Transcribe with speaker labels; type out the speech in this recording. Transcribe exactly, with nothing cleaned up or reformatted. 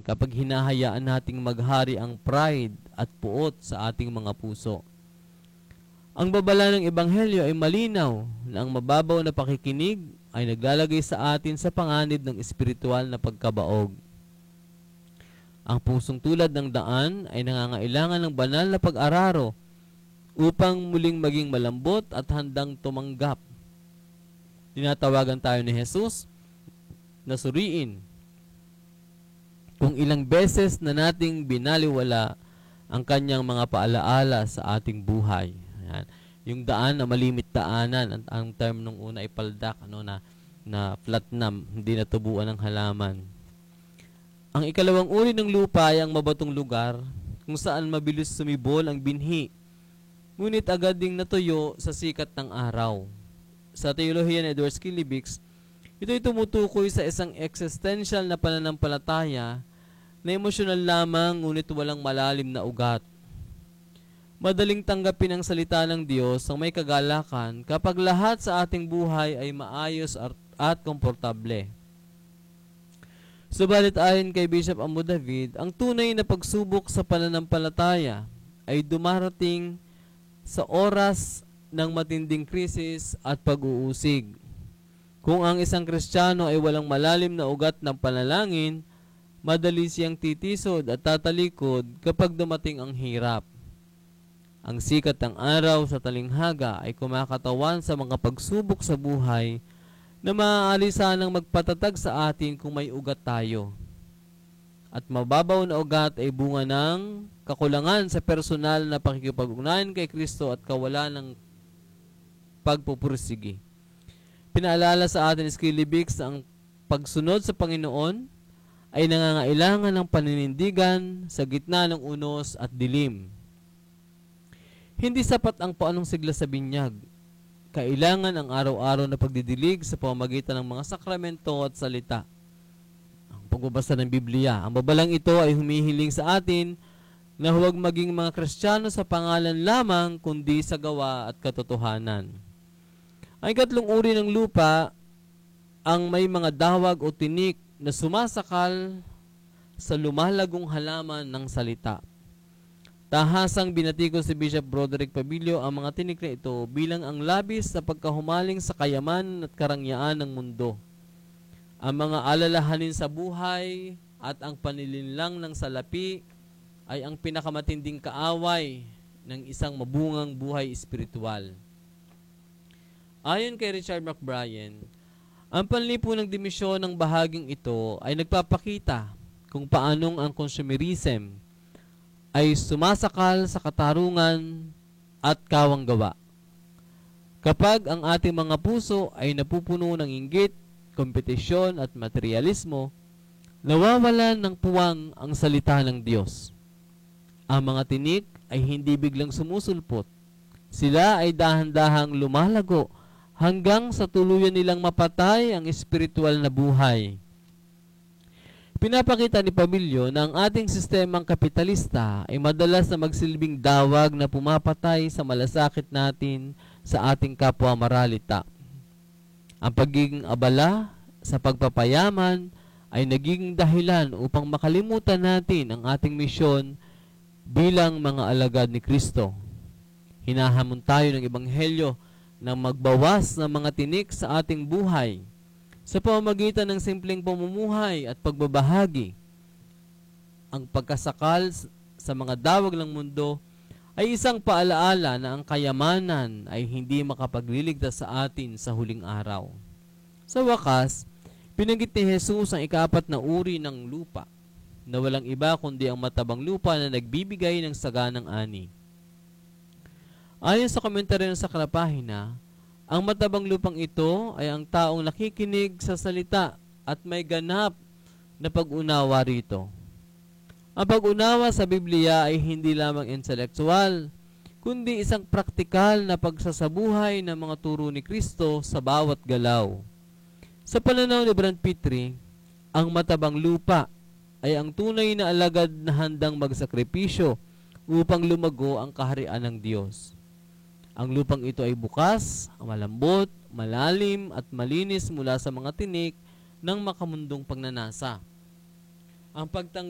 Speaker 1: kapag hinahayaan nating maghari ang pride at puot sa ating mga puso. Ang babala ng Ebanghelyo ay malinaw na ang mababaw na pakikinig ay naglalagay sa atin sa panganib ng espiritual na pagkabaog. Ang pusong tulad ng daan ay nangangailangan ng banal na pag-araro upang muling maging malambot at handang tumanggap. Tinatawagan tayo ni Jesus na suriin kung ilang beses na nating binaliwala ang kanyang mga paalaala sa ating buhay. Ayan. Yung daan na malimit daanan, ang, ang term nung una ay paldak, ano, na, na flat na, hindi natubuan ng halaman. Ang ikalawang uri ng lupa ay ang mabatong lugar kung saan mabilis sumibol ang binhi, ngunit agad ding natuyo sa sikat ng araw. Sa teolohiya ni Edward Skilibix, ito ay tumutukoy sa isang existential na pananampalataya na emosyonal lamang ngunit walang malalim na ugat. Madaling tanggapin ang salita ng Diyos ang may kagalakan kapag lahat sa ating buhay ay maayos at komportable. Subalit ayon kay Bishop Ambo David, ang tunay na pagsubok sa pananampalataya ay dumarating sa oras ng matinding krisis at pag-uusig. Kung ang isang Kristiyano ay walang malalim na ugat ng panalangin, madali siyang titisod at tatalikod kapag dumating ang hirap. Ang sikat ng araw sa talinghaga ay kumakatawan sa mga pagsubok sa buhay na maaari sanang magpatatag sa atin kung may ugat tayo. At mababaw na ugat ay bunga ng kakulangan sa personal na pakikipag-ugnayan kay Kristo at kawalan ng pagpupursige. Pinaalala sa atin ni Skilibix ang pagsunod sa Panginoon ay nangangailangan ng paninindigan sa gitna ng unos at dilim. Hindi sapat ang paanong sigla sa binyag. Kailangan ang araw-araw na pagdidilig sa pamamagitan ng mga sakramento at salita. Ang pagbabasa ng Biblia, ang babalang ito ay humihiling sa atin na huwag maging mga Kristiyano sa pangalan lamang kundi sa gawa at katotohanan. Ang ikatlong uri ng lupa, ang may mga dawag o tinik na sumasakal sa lumalagong halaman ng salita. Tahasang binatiko si Bishop Broderick Pabilio ang mga tinik na ito bilang ang labis na pagkahumaling sa kayaman at karangyaan ng mundo. Ang mga alalahanin sa buhay at ang panilinlang ng salapi ay ang pinakamatinding kaaway ng isang mabungang buhay espiritual. Ayon kay Richard McBrien, ang panlipo ng dimisyon ng bahaging ito ay nagpapakita kung paanong ang consumerism ay sumasakal sa katarungan at kawanggawa. Kapag ang ating mga puso ay napupuno ng inggit, kompetisyon at materialismo, nawawalan ng puwang ang salita ng Diyos. Ang mga tinik ay hindi biglang sumusulpot. Sila ay dahan-dahang lumalago hanggang sa tuluyan nilang mapatay ang espiritual na buhay. Pinapakita ni Pabilio na ang ating sistemang kapitalista ay madalas na magsilbing dawag na pumapatay sa malasakit natin sa ating kapwa maralita. Ang pagiging abala sa pagpapayaman ay naging dahilan upang makalimutan natin ang ating misyon bilang mga alagad ni Kristo. Hinahamon tayo ng Ebanghelyo na magbawas ng mga tinik sa ating buhay sa pamamagitan ng simpleng pamumuhay at pagbabahagi. Ang pagkasakal sa mga dawag ng mundo ay isang paalaala na ang kayamanan ay hindi makapagliligtas sa atin sa huling araw. Sa wakas, binanggit ni Jesus ang ikaapat na uri ng lupa na walang iba kundi ang matabang lupa na nagbibigay ng saganang ani. Ayon sa komentaryo ng Sagrada Pahina, ang matabang lupang ito ay ang taong nakikinig sa salita at may ganap na pag-unawa rito. Ang pag-unawa sa Biblia ay hindi lamang intelektual, kundi isang praktikal na pagsasabuhay ng mga turo ni Kristo sa bawat galaw. Sa pananaw ni Brand Petrie, ang matabang lupa ay ang tunay na alagad na handang magsakripisyo upang lumago ang kaharian ng Diyos. Ang lupang ito ay bukas, malambot, malalim at malinis mula sa mga tinik ng makamundong pagnanasa. Ang pagtang